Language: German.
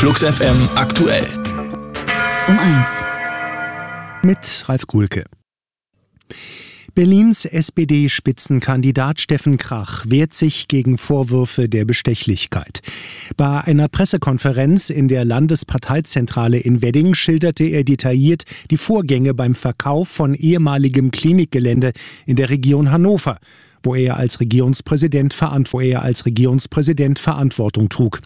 Flux FM aktuell. Um 1. Mit Ralf Kuhlke. Berlins SPD-Spitzenkandidat Steffen Krach wehrt sich gegen Vorwürfe der Bestechlichkeit. Bei einer Pressekonferenz in der Landesparteizentrale in Wedding schilderte er detailliert die Vorgänge beim Verkauf von ehemaligem Klinikgelände in der Region Hannover, wo er als Regierungspräsident Verantwortung trug.